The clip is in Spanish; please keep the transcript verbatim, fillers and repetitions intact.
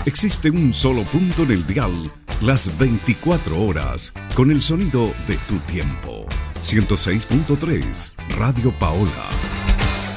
Existe un solo punto en el dial, las veinticuatro horas, con el sonido de tu tiempo. ciento seis punto tres, Radio Paola.